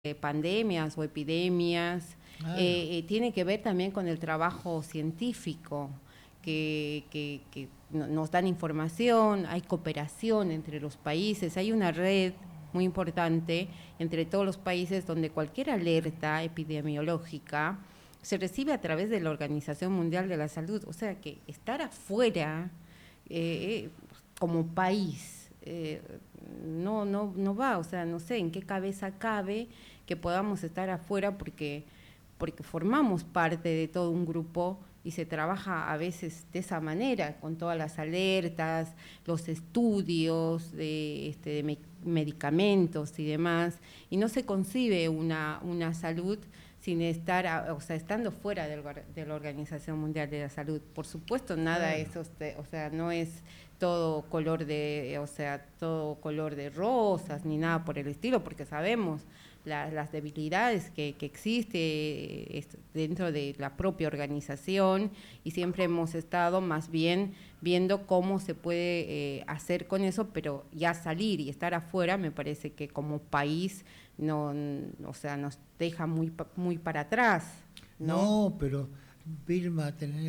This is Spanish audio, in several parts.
pandemias o epidemias, Claro. tiene que ver también con el trabajo científico, que nos dan información, hay cooperación entre los países, hay una red muy importante entre todos los países donde cualquier alerta epidemiológica se recibe a través de la Organización Mundial de la Salud. O sea que estar afuera como país no va, o sea, no sé en qué cabeza cabe que podamos estar afuera porque formamos parte de todo un grupo y se trabaja a veces de esa manera, con todas las alertas, los estudios de medicamentos y demás, y no se concibe una salud sin estar, o sea, estando fuera de la Organización Mundial de la Salud. Por supuesto, nada Claro. eso, o sea, no es todo color de, o sea, todo color de rosas ni nada por el estilo, porque sabemos las debilidades que existe dentro de la propia organización, y siempre hemos estado más bien viendo cómo se puede hacer con eso, pero ya salir y estar afuera me parece que como país no, o sea, nos deja muy para atrás, ¿no? No, pero Vilma,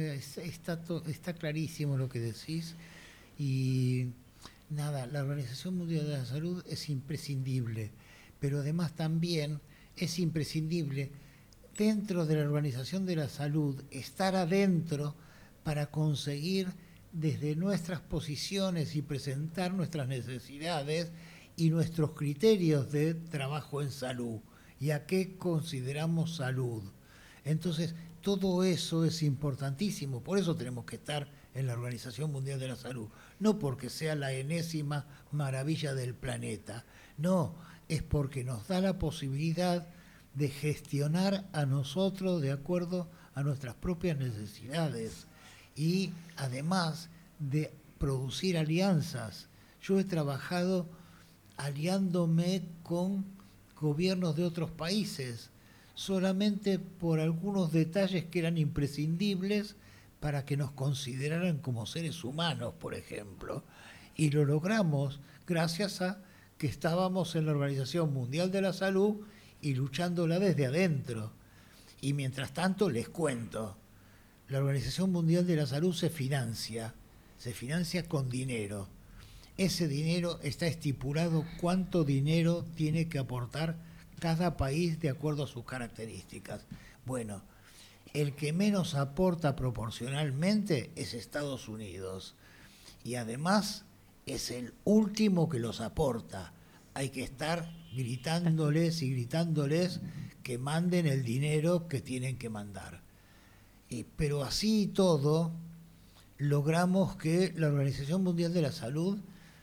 está clarísimo lo que decís y nada, la Organización Mundial de la Salud es imprescindible, pero además también es imprescindible dentro de la Organización de la Salud estar adentro para conseguir desde nuestras posiciones y presentar nuestras necesidades y nuestros criterios de trabajo en salud y a qué consideramos salud. Entonces, todo eso es importantísimo, por eso tenemos que estar en la Organización Mundial de la Salud, no porque sea la enésima maravilla del planeta, no, es porque nos da la posibilidad de gestionar a nosotros de acuerdo a nuestras propias necesidades y además de producir alianzas. Yo he trabajado aliándome con gobiernos de otros países, solamente por algunos detalles que eran imprescindibles para que nos consideraran como seres humanos, por ejemplo. Y lo logramos gracias a que estábamos en la Organización Mundial de la Salud y luchándola desde adentro. Y mientras tanto, les cuento, la Organización Mundial de la Salud se financia con dinero. Ese dinero está estipulado cuánto dinero tiene que aportar cada país de acuerdo a sus características. Bueno, el que menos aporta proporcionalmente es Estados Unidos y además es el último que los aporta. Hay que estar gritándoles y gritándoles que manden el dinero que tienen que mandar. Pero así y todo, logramos que la Organización Mundial de la Salud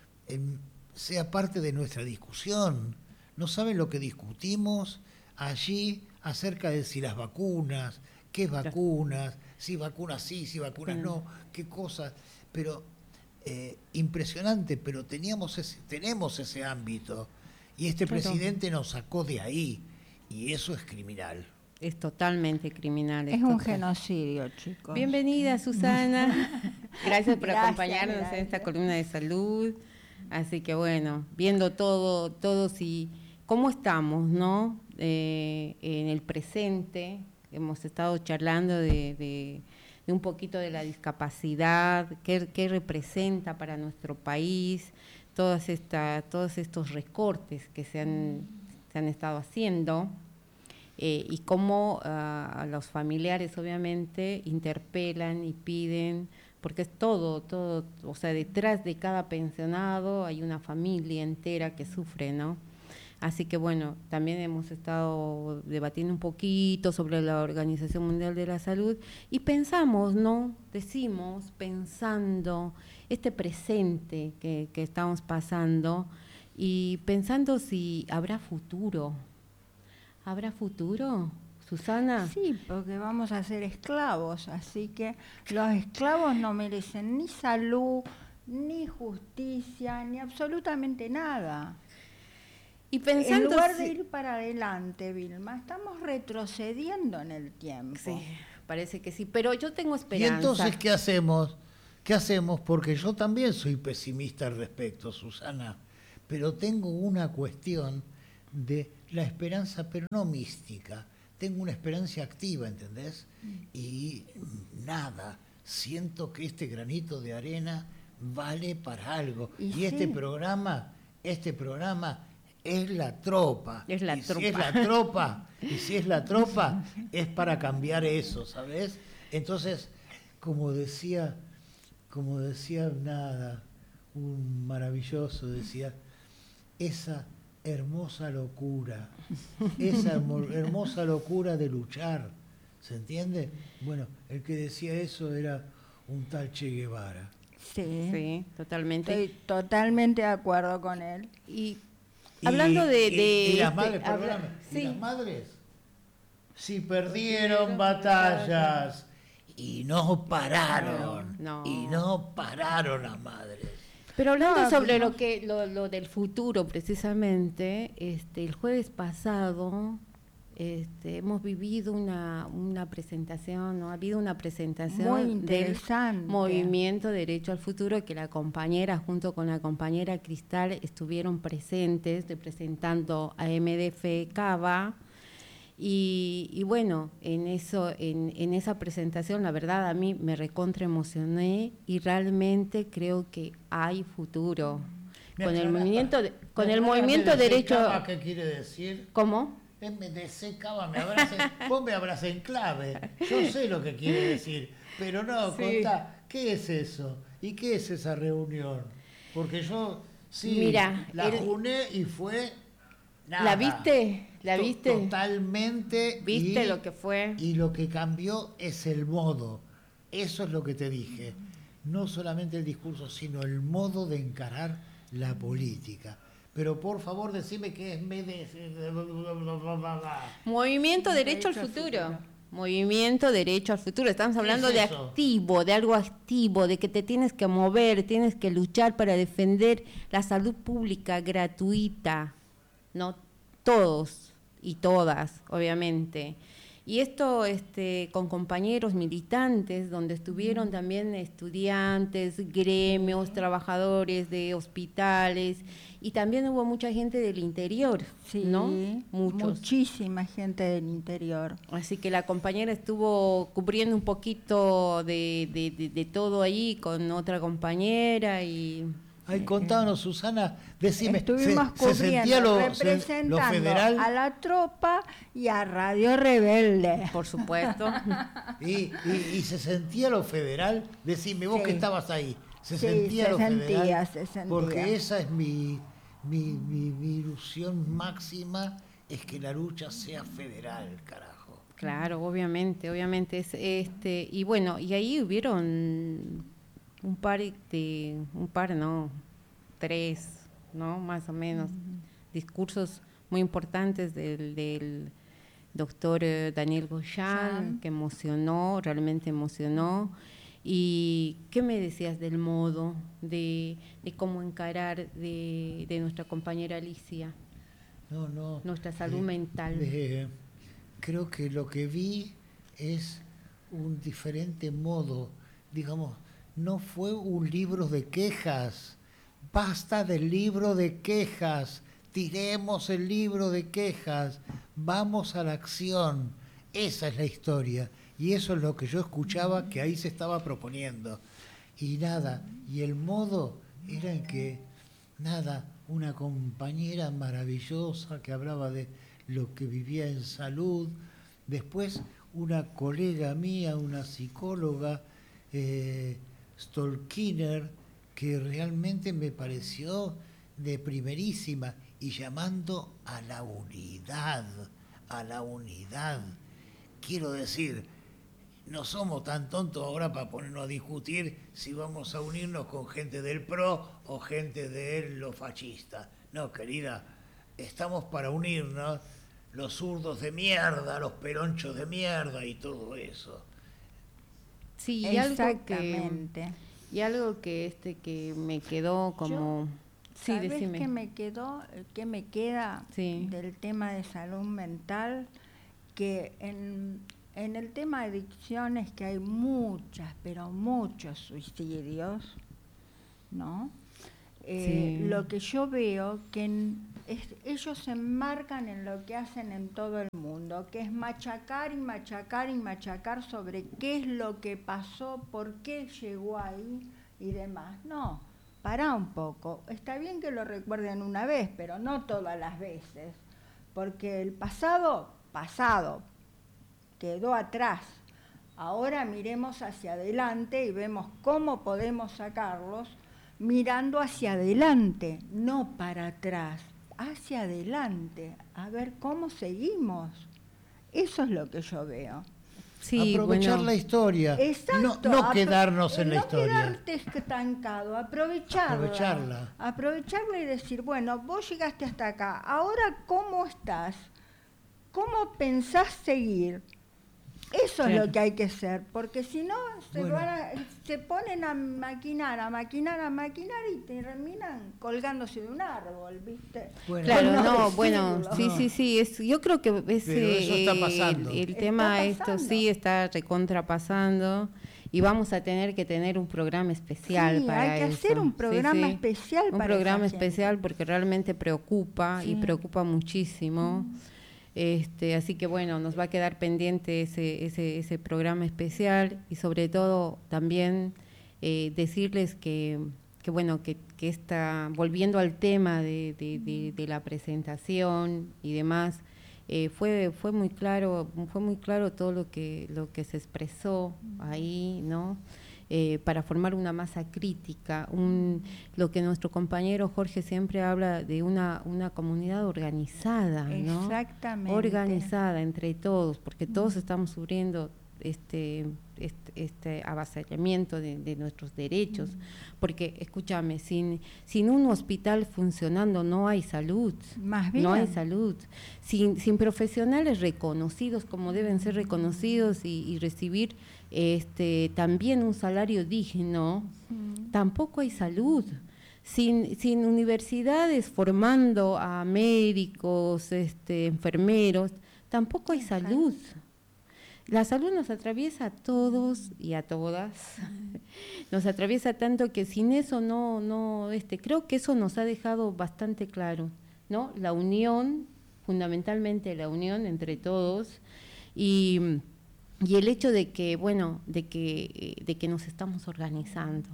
sea parte de nuestra discusión. No saben lo que discutimos allí acerca de si las vacunas, qué vacunas, si vacunas sí, si vacunas no, qué cosas. Pero impresionante, pero tenemos ese ámbito y este presidente nos sacó de ahí y eso es criminal. Es totalmente criminal. Es un genocidio, chicos. Bienvenida, Susana. Gracias por acompañarnos gracias. en esta columna de salud. Así que bueno, viendo todos y cómo estamos, ¿no? En el presente, hemos estado charlando de un poquito de la discapacidad, qué representa para nuestro país, todos estos recortes que se han estado haciendo. Y cómo a los familiares obviamente interpelan y piden, porque es todo, o sea, detrás de cada pensionado hay una familia entera que sufre, ¿no? Así que bueno, también hemos estado debatiendo un poquito sobre la Organización Mundial de la Salud y pensamos, ¿no? Decimos, pensando este presente que estamos pasando y pensando si habrá futuro. ¿Habrá futuro, Susana? Sí, porque vamos a ser esclavos, así que los esclavos no merecen ni salud, ni justicia, ni absolutamente nada. Y pensando, en lugar de ir para adelante, Vilma, estamos retrocediendo en el tiempo. Sí, parece que sí, pero yo tengo esperanza. ¿Y entonces qué hacemos? ¿Qué hacemos? Porque yo también soy pesimista al respecto, Susana, pero tengo una cuestión de la esperanza, pero no mística. Tengo una esperanza activa, ¿entendés? Y nada, siento que este granito de arena vale para algo. Y sí. este programa es la tropa. Es la y tropa. Si es la tropa, y si es la tropa, es para cambiar eso, ¿sabes? Entonces, como decía nada, un maravilloso, decía, esa hermosa locura de luchar, ¿se entiende? Bueno, el que decía eso era un tal Che Guevara. Sí, Sí, totalmente. estoy totalmente de acuerdo con él. Y hablando de y las madres, perdóname, sí. y las madres, si perdieron batallas y no pararon, No. y no pararon las madres. Pero hablando No, sobre no. lo del futuro, precisamente, el jueves pasado hemos vivido una presentación, ¿no? Ha habido una presentación Muy del interesante. Movimiento Derecho al Futuro, que la compañera, junto con la compañera Cristal, estuvieron presentes representando a MDF Cava. Y bueno, en esa presentación, la verdad, a mí me recontra emocioné y realmente creo que hay futuro. Con el movimiento derecho. ¿Qué quiere decir? ¿Cómo? MDC Cava, vos me abracás en clave. Yo sé lo que quiere decir, pero no, Sí. contá, ¿qué es eso? ¿Y qué es esa reunión? Porque yo, sí, Mira, la juné y fue nada. ¿La viste? ¿La viste? Totalmente. ¿Viste lo que fue? Y lo que cambió es el modo. Eso es lo que te dije. No solamente el discurso, sino el modo de encarar la política. Pero por favor, decime qué es Movimiento Derecho al Futuro. Movimiento Derecho al Futuro. Estamos hablando es de eso? activo, de algo activo, de que te tienes que mover, tienes que luchar para defender la salud pública gratuita. No todos y todas, obviamente. Y esto con compañeros militantes, donde estuvieron también estudiantes, gremios, trabajadores de hospitales, y también hubo mucha gente del interior, Sí, ¿no? Muchos. muchísima gente del interior. Así que la compañera estuvo cubriendo un poquito de todo ahí con otra compañera y... Ay, contanos, Susana, decime, Estuvimos ¿se sentía lo representando federal? a la tropa y a Radio Rebelde. Por supuesto. ¿Y se sentía lo federal? Decime, vos Sí. que estabas ahí, ¿se Sí, sentía se lo sentía, federal? se sentía. Porque esa es mi ilusión máxima, es que la lucha sea federal, carajo. Claro, obviamente es y bueno, y ahí hubieron tres, ¿no? Más o menos, discursos muy importantes del doctor Daniel Goyan, que realmente emocionó. ¿Y qué me decías del modo de cómo encarar de nuestra compañera Alicia? No. Nuestra salud mental. Creo que lo que vi es un diferente modo, digamos, no fue un libro de quejas. Basta del libro de quejas. Tiremos el libro de quejas. Vamos a la acción. Esa es la historia. Y eso es lo que yo escuchaba que ahí se estaba proponiendo. Y nada, y el modo era en que, nada, una compañera maravillosa que hablaba de lo que vivía en salud. Después una colega mía, una psicóloga, Stolkiner, que realmente me pareció de primerísima, y llamando a la unidad, Quiero decir, no somos tan tontos ahora para ponernos a discutir si vamos a unirnos con gente del PRO o gente de los fascistas. No, querida, estamos para unirnos, los zurdos de mierda, los peronchos de mierda y todo eso. Sí, Exactamente. y algo que me quedó como... Sí, ¿Sabés decime. qué me queda Sí. del tema de salud mental? Que en el tema de adicciones, que hay pero muchos suicidios, ¿no? Sí. Lo que yo veo que ellos se enmarcan en lo que hacen en todo el mundo, que es machacar y machacar y machacar sobre qué es lo que pasó, por qué llegó ahí y demás. No, pará un poco. Está bien que lo recuerden una vez, pero no todas las veces, porque el pasado, quedó atrás. Ahora miremos hacia adelante y vemos cómo podemos sacarlos mirando hacia adelante, no para atrás, hacia adelante, a ver cómo seguimos. Eso es lo que yo veo. Sí, aprovechar bueno, la historia, Exacto, no quedarnos en la historia. No quedarte estancado, aprovecharla y decir, bueno, vos llegaste hasta acá, ahora ¿cómo estás? ¿Cómo pensás seguir? Eso es lo que hay que hacer, porque si no se ponen a maquinar y terminan colgándose de un árbol, ¿viste? Bueno, claro, Por no, decirlo. bueno, sí, yo creo que Pero eso está pasando. el tema Está esto pasando. sí está recontrapasando y vamos a tener que tener un programa especial Sí, para hay que eso. hacer un programa Sí. especial Un para programa esa gente. especial porque realmente preocupa y Sí. preocupa muchísimo. Así que bueno, nos va a quedar pendiente ese programa especial y sobre todo también decirles que está volviendo al tema de la presentación y demás. Fue muy claro todo lo que se expresó ahí, ¿no? Para formar una masa crítica, lo que nuestro compañero Jorge siempre habla de una comunidad organizada, ¿no? Exactamente. Organizada entre todos, porque todos estamos sufriendo este avasallamiento de nuestros derechos, porque escúchame, sin un hospital funcionando no hay salud, Más bien. no hay salud, sin profesionales reconocidos como deben ser reconocidos y recibir también un salario digno, tampoco hay salud. Sin universidades formando a médicos, enfermeros, tampoco hay salud. La salud nos atraviesa a todos y a todas. Nos atraviesa tanto que sin eso creo que eso nos ha dejado bastante claro, ¿no? La unión, fundamentalmente la unión entre todos y el hecho de que nos estamos organizando.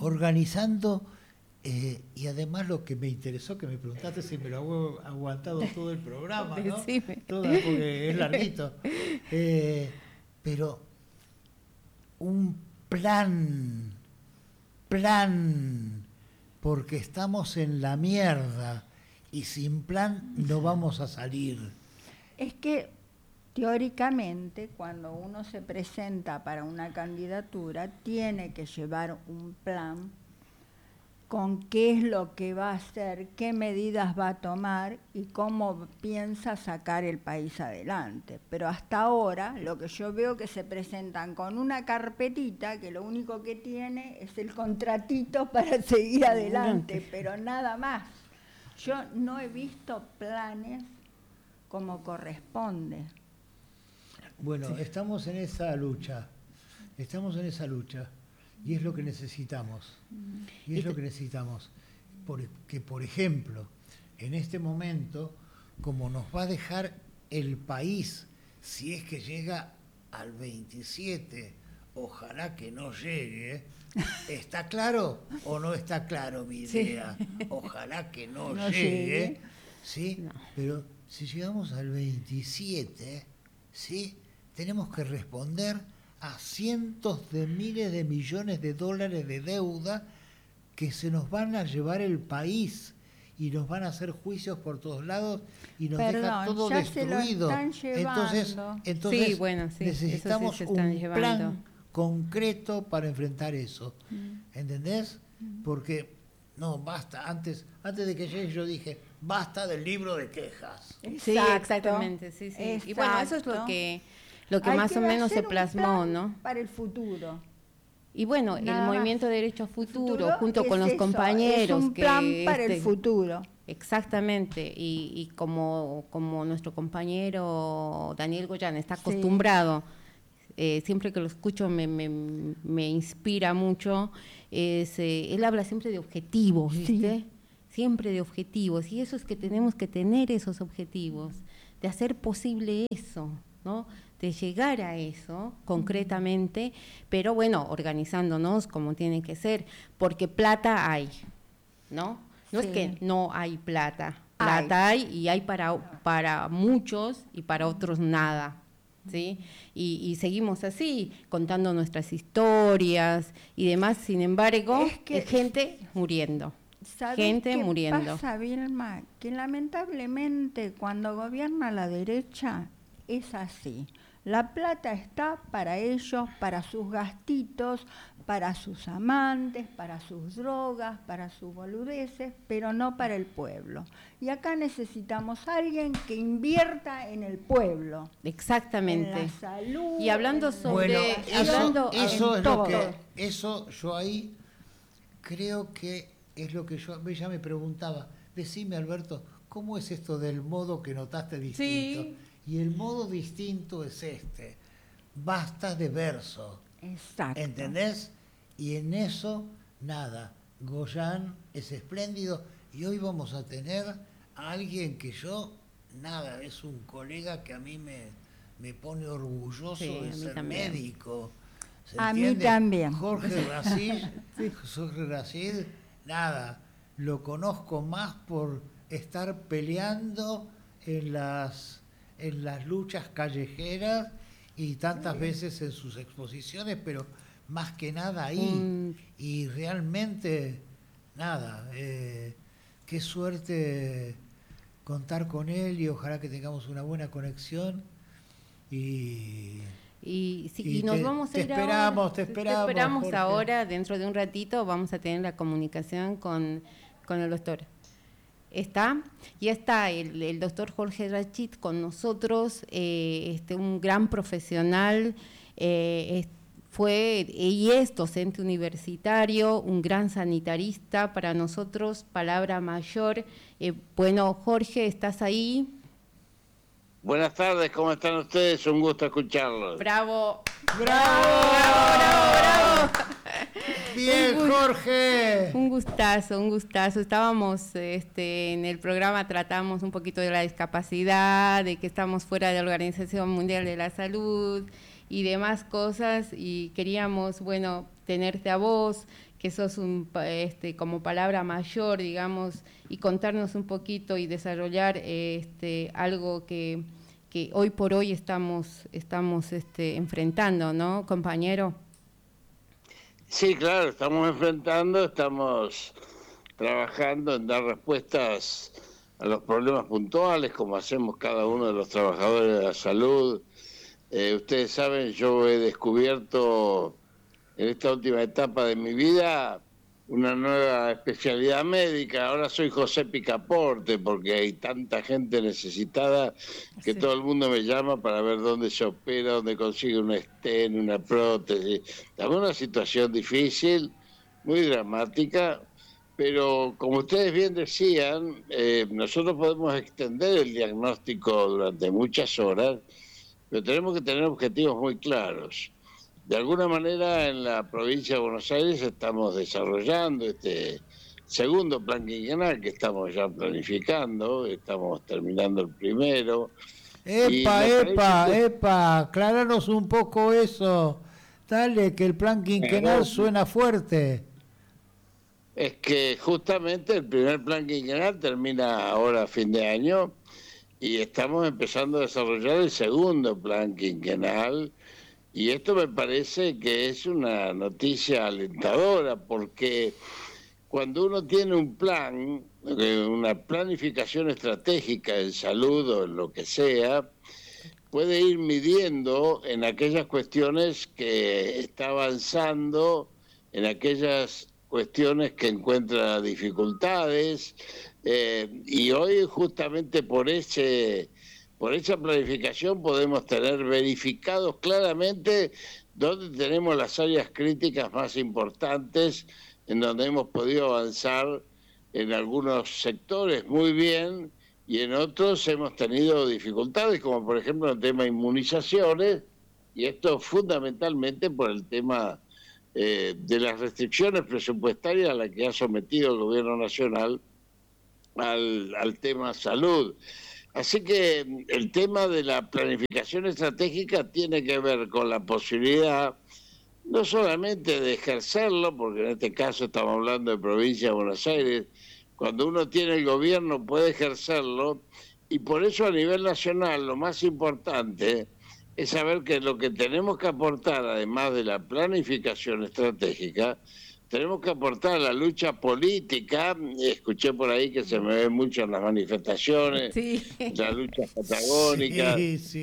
Y además lo que me interesó, que me preguntaste si me lo he aguantado todo el programa, ¿no? Decime. Todo, porque es larguito. Pero un plan, porque estamos en la mierda y sin plan no vamos a salir. Es que teóricamente cuando uno se presenta para una candidatura tiene que llevar un plan con qué es lo que va a hacer, qué medidas va a tomar y cómo piensa sacar el país adelante. Pero hasta ahora lo que yo veo que se presentan con una carpetita que lo único que tiene es el contratito para seguir adelante, pero nada más. Yo no he visto planes como corresponde. Bueno, estamos en esa lucha. Y es lo que necesitamos. Porque, por ejemplo, en este momento, como nos va a dejar el país, si es que llega al 27, ojalá que no llegue, ¿está claro o no está claro mi idea? Ojalá que no llegue, ¿sí? No. Pero si llegamos al 27, ¿sí? Tenemos que responder a cientos de miles de millones de dólares de deuda que se nos van a llevar el país y nos van a hacer juicios por todos lados y nos deja todo ya destruido. se lo están llevando. Entonces Sí, bueno, sí, necesitamos eso sí se están un llevando. plan concreto para enfrentar eso. ¿Entendés? Porque no basta, antes de que llegue yo dije, basta del libro de quejas. Sí, exactamente, sí. Y bueno, eso es lo que más o menos se plasmó, ¿no? Para el futuro. Y bueno, Nada el más. movimiento de Derecho a Futuro, junto con es los eso, compañeros. es un plan para el futuro. Exactamente, y como nuestro compañero Daniel Goyan está acostumbrado, siempre que lo escucho me inspira mucho, él habla siempre de objetivos, ¿viste? siempre de objetivos, y eso es que tenemos que tener esos objetivos, de hacer posible eso, ¿no? De llegar a eso concretamente, pero bueno, organizándonos como tiene que ser, porque plata hay, ¿no? No es que no hay plata, plata hay y hay para muchos y para otros nada, ¿sí? Y seguimos así, contando nuestras historias y demás, sin embargo, Es que gente muriendo. ¿Sabés Gente qué muriendo. pasa, Vilma? Que lamentablemente cuando gobierna la derecha es así. La plata está para ellos, para sus gastitos, para sus amantes, para sus drogas, para sus boludeces, pero no para el pueblo. Y acá necesitamos a alguien que invierta en el pueblo. Exactamente. En la salud. Y hablando sobre... Bueno, eso en es lo todo. que... Eso yo ahí creo que es lo que yo ya me preguntaba. Decime, Alberto, ¿cómo es esto del modo que notaste distinto? Sí. Y el modo distinto es este. Basta de verso. Exacto. ¿Entendés? Y en eso, nada. Goyán es espléndido. Y hoy vamos a tener a alguien que yo, nada, es un colega que a mí me pone orgulloso de ser también. médico. ¿Se A mí entiende? también. Jorge Racil, nada, lo conozco más por estar peleando en las luchas callejeras y tantas veces en sus exposiciones, pero más que nada ahí. Y realmente, nada, qué suerte contar con él y ojalá que tengamos una buena conexión. Y nos vamos a ir ahora. Te esperamos, Jorge. Ahora, dentro de un ratito, vamos a tener la comunicación con el doctor. ¿Está? Y está el doctor Jorge Racil con nosotros, un gran profesional, fue y es docente universitario, un gran sanitarista, para nosotros, palabra mayor. Bueno, Jorge, ¿estás ahí? Buenas tardes, ¿cómo están ustedes? Un gusto escucharlos. ¡Bravo! ¡Bravo! Bien, Jorge. Un gustazo. Estábamos en el programa, tratamos un poquito de la discapacidad, de que estamos fuera de la Organización Mundial de la Salud y demás cosas, y queríamos, bueno, tenerte a vos, que sos como palabra mayor, digamos, y contarnos un poquito y desarrollar algo que hoy por hoy estamos enfrentando, ¿no, compañero? Sí, claro, estamos enfrentando, estamos trabajando en dar respuestas a los problemas puntuales, como hacemos cada uno de los trabajadores de la salud. Ustedes saben, yo he descubierto en esta última etapa de mi vida una nueva especialidad médica. Ahora soy José Picaporte, porque hay tanta gente necesitada que todo el mundo me llama para ver dónde se opera, dónde consigue una stent, una prótesis. También una situación difícil, muy dramática, pero como ustedes bien decían, nosotros podemos extender el diagnóstico durante muchas horas, pero tenemos que tener objetivos muy claros. De alguna manera, en la provincia de Buenos Aires estamos desarrollando este segundo plan quinquenal que estamos ya planificando, estamos terminando el primero. Epa, acláranos un poco eso. Dale, que el plan quinquenal suena fuerte. Es que justamente el primer plan quinquenal termina ahora a fin de año y estamos empezando a desarrollar el segundo plan quinquenal. Y esto me parece que es una noticia alentadora, porque cuando uno tiene un plan, una planificación estratégica en salud o en lo que sea, puede ir midiendo en aquellas cuestiones que está avanzando, en aquellas cuestiones que encuentra dificultades, y hoy justamente por esa planificación podemos tener verificados claramente dónde tenemos las áreas críticas más importantes, en donde hemos podido avanzar en algunos sectores muy bien y en otros hemos tenido dificultades, como por ejemplo el tema de inmunizaciones, y esto fundamentalmente por el tema de las restricciones presupuestarias a las que ha sometido el gobierno nacional al tema salud. Así que el tema de la planificación estratégica tiene que ver con la posibilidad no solamente de ejercerlo, porque en este caso estamos hablando de provincia de Buenos Aires, cuando uno tiene el gobierno puede ejercerlo, y por eso a nivel nacional lo más importante es saber que lo que tenemos que aportar, además de la planificación estratégica, tenemos que aportar a la lucha política. Escuché por ahí que se me ve mucho en las manifestaciones, Sí. las luchas patagónicas, Sí, sí.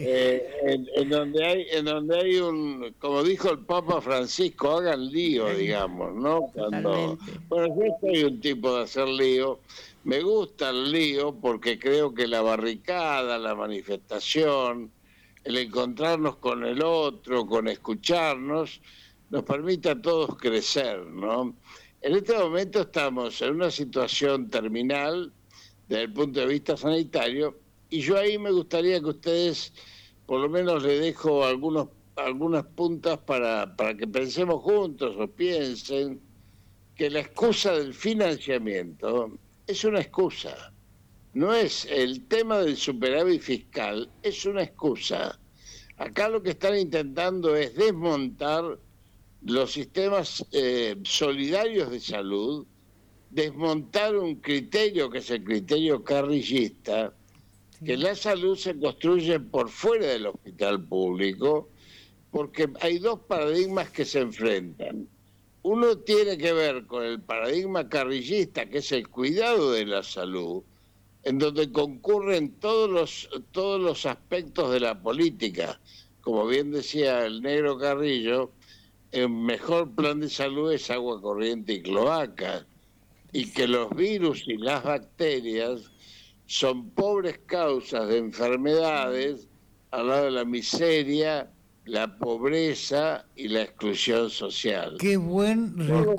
en donde hay un, como dijo el Papa Francisco, hagan lío, digamos, ¿no? Totalmente. Bueno, yo soy un tipo de hacer lío. Me gusta el lío porque creo que la barricada, la manifestación, el encontrarnos con el otro, con escucharnos, nos permite a todos crecer, ¿no? En este momento estamos en una situación terminal desde el punto de vista sanitario, y yo ahí me gustaría que ustedes, por lo menos les dejo algunas puntas para que pensemos juntos o piensen que la excusa del financiamiento es una excusa. No es el tema del superávit fiscal, es una excusa. Acá lo que están intentando es desmontar los sistemas solidarios de salud, desmontar un criterio que es el criterio carrillista, que la salud se construye por fuera del hospital público, porque hay dos paradigmas que se enfrentan. Uno tiene que ver con el paradigma carrillista, que es el cuidado de la salud, en donde concurren todos los aspectos de la política. Como bien decía el negro Carrillo, el mejor plan de salud es agua corriente y cloaca, y que los virus y las bacterias son pobres causas de enfermedades al lado de la miseria, la pobreza y la exclusión social. Qué buen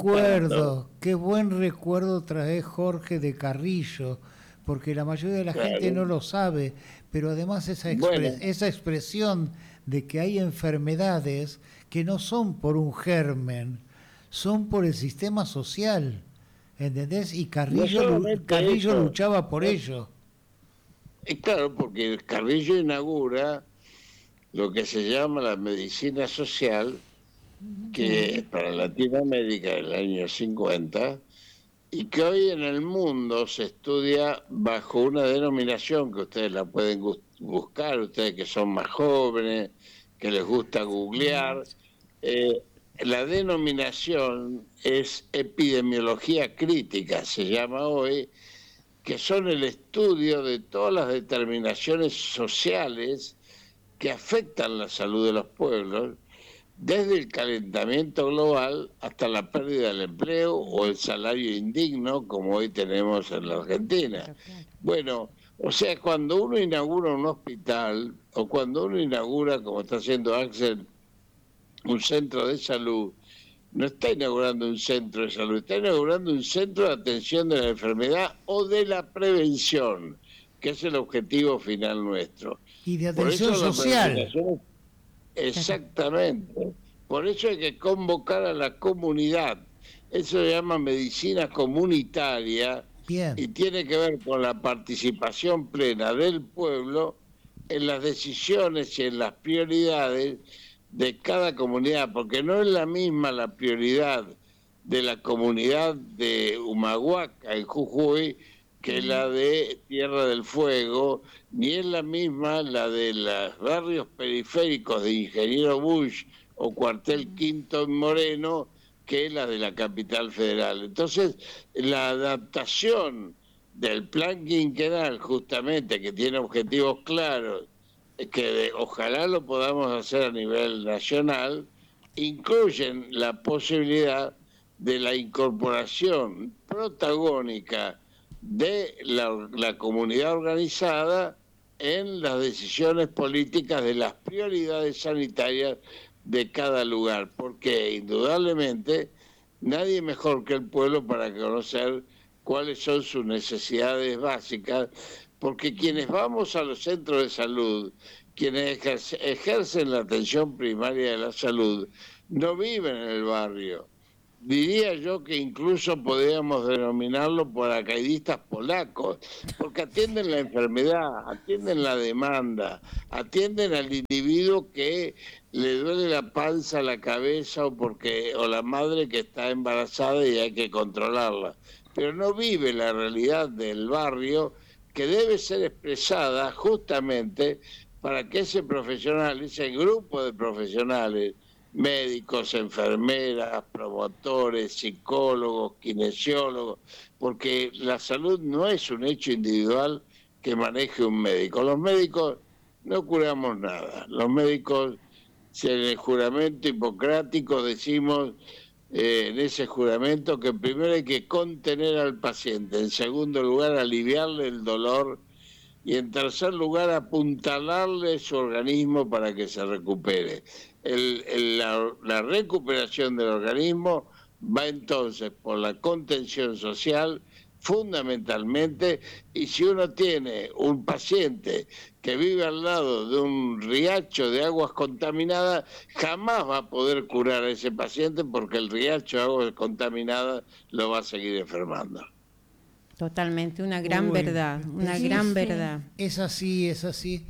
recuerdo trae Jorge de Carrillo, porque la mayoría de la gente no lo sabe, pero además esa expresión de que hay enfermedades que no son por un germen, son por el sistema social, ¿entendés? Y Carrillo luchaba por ello. Claro, porque Carrillo inaugura lo que se llama la medicina social, que para Latinoamérica en el año 50, y que hoy en el mundo se estudia bajo una denominación que ustedes la pueden buscar, ustedes que son más jóvenes, que les gusta googlear. La denominación es epidemiología crítica, se llama hoy, que son el estudio de todas las determinaciones sociales que afectan la salud de los pueblos, desde el calentamiento global hasta la pérdida del empleo o el salario indigno, como hoy tenemos en la Argentina. Bueno, o sea, cuando uno inaugura un hospital, o cuando uno inaugura, como está haciendo Axel, un centro de salud, no está inaugurando un centro de salud, está inaugurando un centro de atención de la enfermedad o de la prevención, que es el objetivo final nuestro. Y de atención social. Exactamente. Por eso hay que convocar a la comunidad. Eso se llama medicina comunitaria. Bien. Y tiene que ver con la participación plena del pueblo en las decisiones y en las prioridades de cada comunidad, porque no es la misma la prioridad de la comunidad de Humahuaca, en Jujuy, que la de Tierra del Fuego, ni es la misma la de los barrios periféricos de Ingeniero Bush o Cuartel Quinto en Moreno, que es la de la capital federal. Entonces, la adaptación del plan quinquenal, justamente, que tiene objetivos claros, que ojalá lo podamos hacer a nivel nacional, incluyen la posibilidad de la incorporación protagónica de la comunidad organizada en las decisiones políticas de las prioridades sanitarias de cada lugar, porque indudablemente nadie mejor que el pueblo para conocer cuáles son sus necesidades básicas, porque quienes vamos a los centros de salud, quienes ejercen la atención primaria de la salud, no viven en el barrio, diría yo que incluso podríamos denominarlo paracaidistas polacos, porque atienden la enfermedad, atienden la demanda, atienden al individuo que le duele la panza, la cabeza o la madre que está embarazada y hay que controlarla, pero no vive la realidad del barrio que debe ser expresada justamente para que ese profesional, ese grupo de profesionales, médicos, enfermeras, promotores, psicólogos, kinesiólogos, porque la salud no es un hecho individual que maneje un médico. Los médicos no curamos nada. Los médicos, en el juramento hipocrático decimos, en ese juramento, que primero hay que contener al paciente, en segundo lugar aliviarle el dolor y en tercer lugar apuntalarle su organismo para que se recupere. La recuperación del organismo va entonces por la contención social fundamentalmente, y si uno tiene un paciente que vive al lado de un riacho de aguas contaminadas, jamás va a poder curar a ese paciente porque el riacho de aguas contaminadas lo va a seguir enfermando. Totalmente, una gran verdad, una gran verdad. Es así, es así.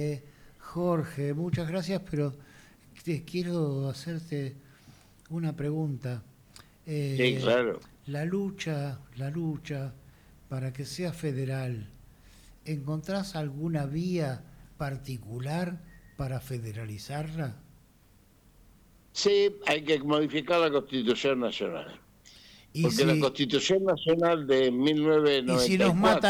Jorge, muchas gracias, pero quiero hacerte una pregunta. Sí, claro. La lucha para que sea federal, ¿encontrás alguna vía particular para federalizarla? Sí, hay que modificar la Constitución Nacional. Porque la Constitución Nacional de 1994... ¿Y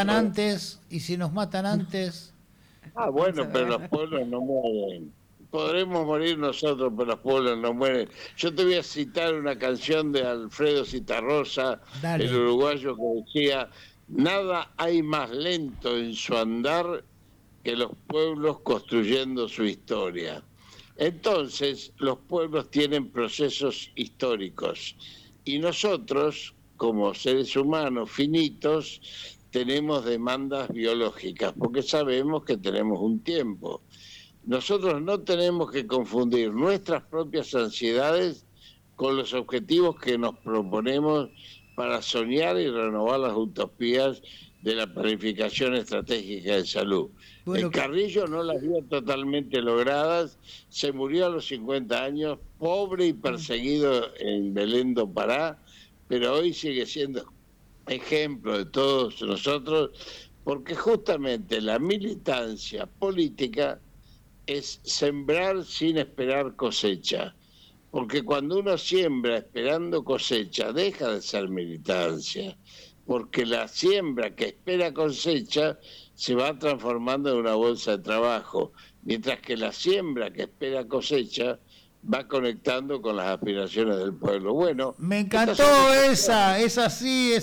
si nos matan antes? Ah, bueno, pero los pueblos no mueren. Podremos morir nosotros, pero los pueblos no mueren. Yo te voy a citar una canción de Alfredo Zitarrosa, el uruguayo, que decía: nada hay más lento en su andar que los pueblos construyendo su historia. Entonces, los pueblos tienen procesos históricos y nosotros, como seres humanos finitos, tenemos demandas biológicas, porque sabemos que tenemos un tiempo. Nosotros no tenemos que confundir nuestras propias ansiedades con los objetivos que nos proponemos para soñar y renovar las utopías de la planificación estratégica de salud. Bueno, el Carrillo no las vio totalmente logradas, se murió a los 50 años, pobre y perseguido en Belén do Pará, pero hoy sigue siendo ejemplo de todos nosotros, porque justamente la militancia política es sembrar sin esperar cosecha, porque cuando uno siembra esperando cosecha deja de ser militancia, porque la siembra que espera cosecha se va transformando en una bolsa de trabajo, mientras que la siembra que espera cosecha va conectando con las aspiraciones del pueblo. Bueno, me encantó esa, es así,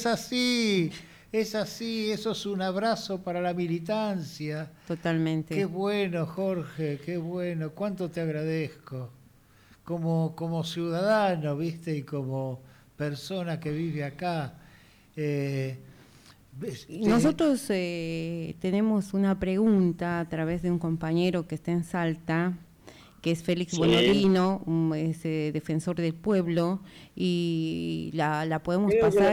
eso es un abrazo para la militancia. Totalmente. Qué bueno, Jorge, qué bueno, cuánto te agradezco. Como ciudadano, ¿viste? Y como persona que vive acá. Nosotros tenemos una pregunta a través de un compañero que está en Salta, que es Félix Bonorino, es defensor del pueblo, y la podemos pasar.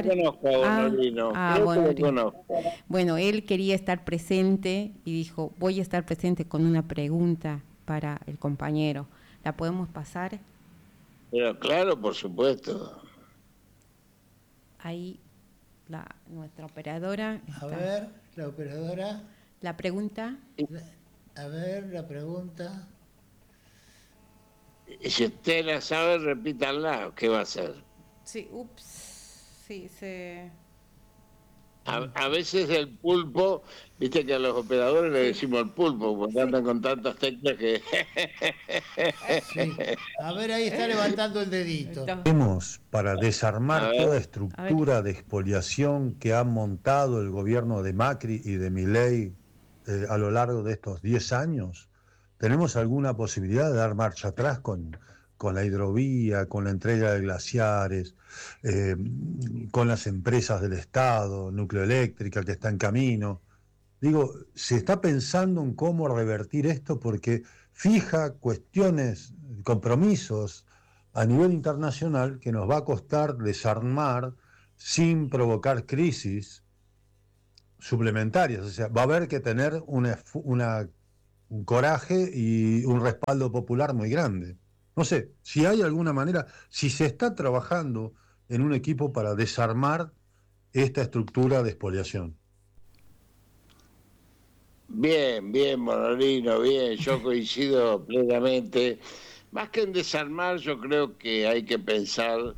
Bueno, él quería estar presente y dijo, voy a estar presente con una pregunta para el compañero. ¿La podemos pasar? Pero claro, por supuesto. Ahí nuestra operadora está. A ver, la operadora. La pregunta. A ver, la pregunta. Si usted la sabe, repítanla. ¿Qué va a hacer? Sí, sí, A veces el pulpo, viste que a los operadores le decimos el pulpo, porque andan con tantas teclas que... Sí. A ver, ahí está levantando el dedito. Tenemos para desarmar toda estructura de expoliación que ha montado el gobierno de Macri y de Milei a lo largo de estos 10 años. ¿Tenemos alguna posibilidad de dar marcha atrás con la hidrovía, con la entrega de glaciares, con las empresas del Estado, Nucleoeléctrica que está en camino? Digo, se está pensando en cómo revertir esto porque fija cuestiones, compromisos a nivel internacional que nos va a costar desarmar sin provocar crisis suplementarias. O sea, va a haber que tener un coraje y un respaldo popular muy grande. No sé, si hay alguna manera, si se está trabajando en un equipo para desarmar esta estructura de expoliación. Bien, bien, Morolino, bien, yo coincido plenamente. Más que en desarmar, yo creo que hay que pensar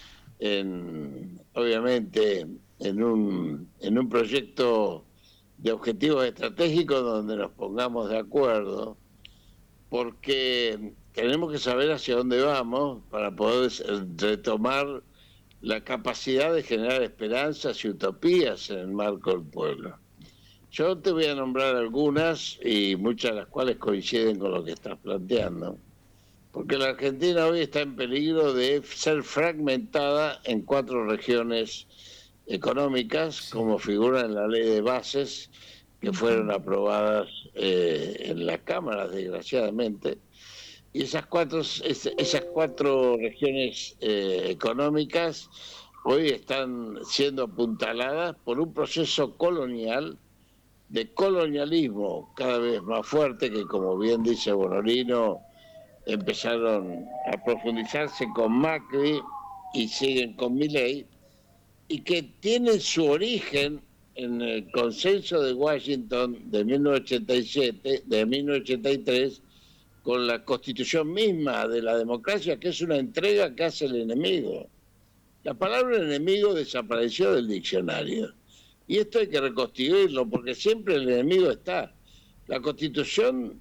obviamente, en un proyecto de objetivos estratégicos donde nos pongamos de acuerdo, porque tenemos que saber hacia dónde vamos para poder retomar la capacidad de generar esperanzas y utopías en el marco del pueblo. Yo te voy a nombrar algunas y muchas de las cuales coinciden con lo que estás planteando. Porque la Argentina hoy está en peligro de ser fragmentada en 4 regiones económicas, como figura en la ley de bases, que fueron aprobadas en las cámaras, desgraciadamente. Y esas cuatro regiones económicas hoy están siendo apuntaladas por un proceso colonial, de colonialismo cada vez más fuerte, que, como bien dice Bonolino, empezaron a profundizarse con Macri y siguen con Milei, y que tienen su origen en el consenso de Washington de 1983, con la constitución misma de la democracia, que es una entrega que hace el enemigo. La palabra enemigo desapareció del diccionario, y esto hay que reconstruirlo, porque siempre el enemigo está. La constitución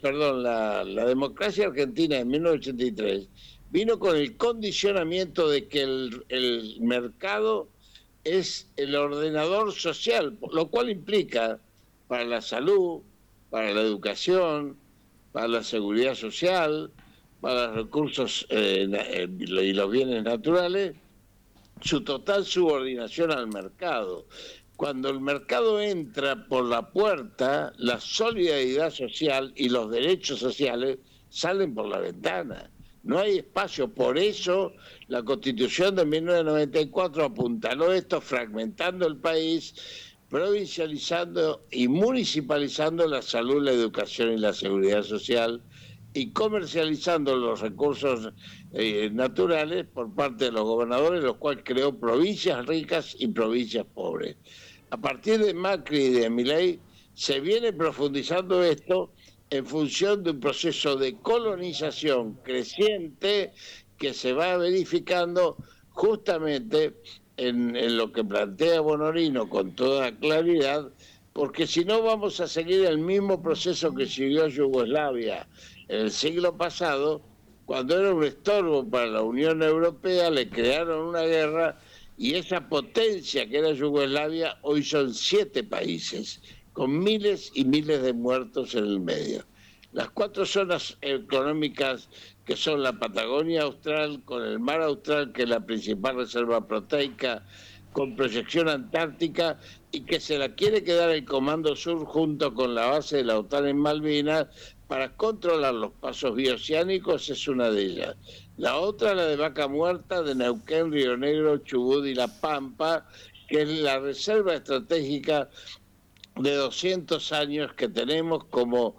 la democracia argentina en 1983 vino con el condicionamiento de que el mercado es el ordenador social, lo cual implica para la salud, para la educación, para la seguridad social, para los recursos y los bienes naturales, su total subordinación al mercado. Cuando el mercado entra por la puerta, la solidaridad social y los derechos sociales salen por la ventana. No hay espacio. Por eso la Constitución de 1994 apuntaló esto, fragmentando el país, provincializando y municipalizando la salud, la educación y la seguridad social, y comercializando los recursos naturales por parte de los gobernadores, los cuales creó provincias ricas y provincias pobres. A partir de Macri y de Milei se viene profundizando esto en función de un proceso de colonización creciente que se va verificando justamente en lo que plantea Bonolino con toda claridad, porque si no vamos a seguir el mismo proceso que siguió Yugoslavia en el siglo pasado, cuando era un estorbo para la Unión Europea, le crearon una guerra, y esa potencia que era Yugoslavia hoy son 7 países, con miles y miles de muertos en el medio. Las 4 zonas económicas, que son la Patagonia Austral, con el Mar Austral, que es la principal reserva proteica, con proyección antártica, y que se la quiere quedar el Comando Sur junto con la base de la OTAN en Malvinas para controlar los pasos bioceánicos, es una de ellas. La otra, la de Vaca Muerta, de Neuquén, Río Negro, Chubut y La Pampa, que es la reserva estratégica de 200 años que tenemos como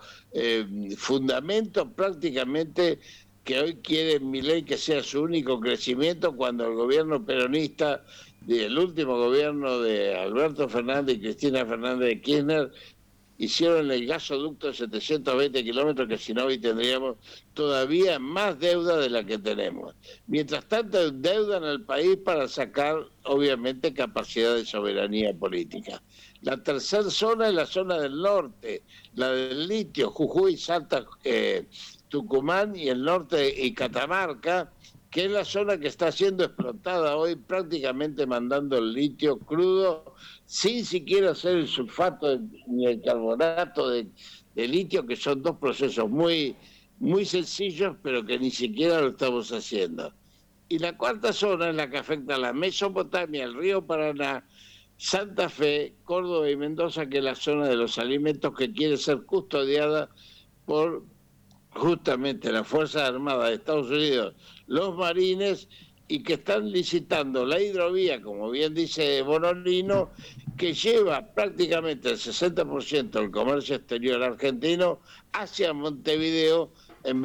fundamento prácticamente, que hoy quiere Milei que sea su único crecimiento, cuando el gobierno peronista, el último gobierno de Alberto Fernández y Cristina Fernández de Kirchner, hicieron el gasoducto de 720 kilómetros, que si no hoy tendríamos todavía más deuda de la que tenemos. Mientras tanto, endeudan al país para sacar, obviamente, capacidad de soberanía política. La tercera zona es la zona del norte, la del litio, Jujuy, Salta, Tucumán y el norte y Catamarca, que es la zona que está siendo explotada hoy, prácticamente mandando el litio crudo, sin siquiera hacer el sulfato ni el carbonato de litio, que son 2 procesos muy, muy sencillos, pero que ni siquiera lo estamos haciendo. Y la cuarta zona es la que afecta a la Mesopotamia, el río Paraná, Santa Fe, Córdoba y Mendoza, que es la zona de los alimentos, que quiere ser custodiada por justamente las Fuerzas Armadas de Estados Unidos, los marines, y que están licitando la hidrovía, como bien dice Bonolino, que lleva prácticamente el 60% del comercio exterior argentino hacia Montevideo,